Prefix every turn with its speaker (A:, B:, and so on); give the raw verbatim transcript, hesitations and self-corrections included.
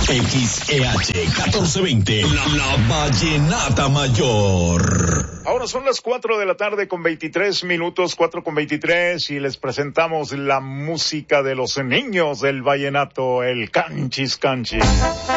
A: X E H catorce veinte, la, la Vallenata Mayor.
B: Ahora son las cuatro de la tarde con veintitrés minutos, cuatro con veintitrés, y les presentamos la música de los niños del vallenato, el Canchis Canchis.